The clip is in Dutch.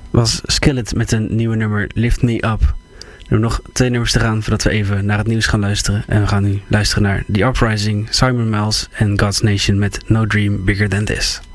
was Skillet met een nieuwe nummer Lift Me Up. Er hebben nog 2 nummers te gaan voordat we even naar het nieuws gaan luisteren. En we gaan nu luisteren naar The Uprising, Simon Miles en God's Nation met No Dream Bigger Than This.